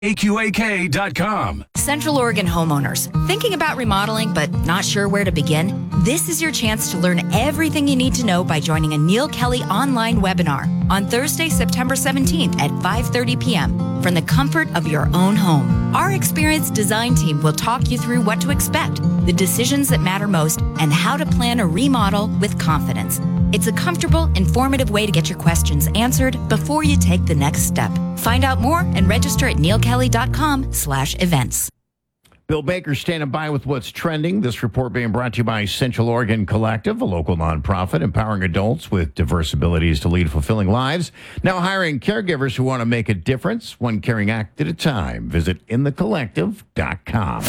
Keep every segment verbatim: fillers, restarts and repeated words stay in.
A Q A K dot com. Central Oregon homeowners, thinking about remodeling but not sure where to begin? This is your chance to learn everything you need to know by joining a Neil Kelly online webinar on Thursday, September seventeenth at five thirty p.m. from the comfort of your own home. Our experienced design team will talk you through what to expect, the decisions that matter most, and how to plan a remodel with confidence. It's a comfortable, informative way to get your questions answered before you take the next step. Find out more and register at neil kelly dot com slash events. Bill Baker standing by with what's trending. This report being brought to you by Central Oregon Collective, a local nonprofit empowering adults with diverse abilities to lead fulfilling lives. Now hiring caregivers who want to make a difference, one caring act at a time. Visit in the collective dot com.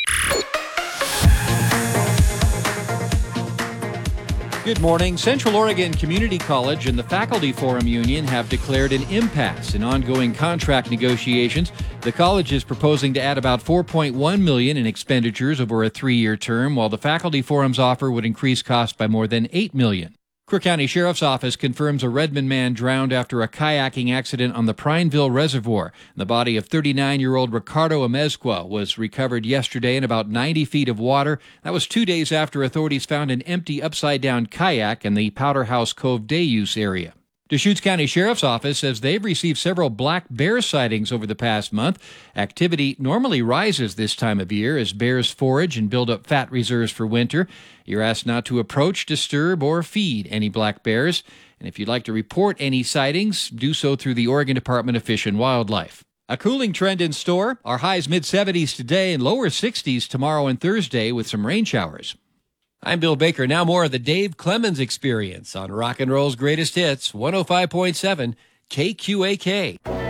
Good morning. Central Oregon Community College and the Faculty Forum Union have declared an impasse in ongoing contract negotiations. The college is proposing to add about four point one million dollars in expenditures over a three-year term, while the Faculty Forum's offer would increase costs by more than eight million dollars. Crook County Sheriff's Office confirms a Redmond man drowned after a kayaking accident on the Prineville Reservoir. The body of thirty-nine-year-old Ricardo Amezcua was recovered yesterday in about ninety feet of water. That was two days after authorities found an empty upside-down kayak in the Powder House Cove day use area. Deschutes County Sheriff's Office says they've received several black bear sightings over the past month. Activity normally rises this time of year as bears forage and build up fat reserves for winter. You're asked not to approach, disturb, or feed any black bears. And if you'd like to report any sightings, do so through the Oregon Department of Fish and Wildlife. A cooling trend in store. Our highs mid seventies today and lower sixties tomorrow and Thursday with some rain showers. I'm Bill Baker. Now more of the Dave Clemens Experience on Rock and Roll's Greatest Hits, one oh five point seven K Q A K.